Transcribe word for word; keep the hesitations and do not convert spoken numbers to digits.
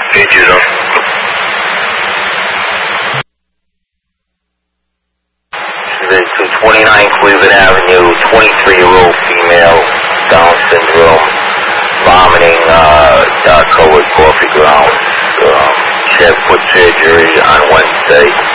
Injured him. two twenty-nine Cleveland Avenue, twenty-three-year-old female, Down syndrome, vomiting, uh, uh, colored coffee grounds. Um, she had foot surgery on Wednesday.